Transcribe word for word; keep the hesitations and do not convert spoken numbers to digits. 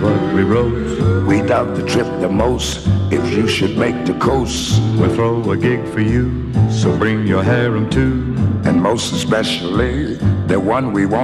What we wrote, We love the trip the most. If you should make the coast, we'll throw a gig for you, so bring your harem too. and most especially the one we want.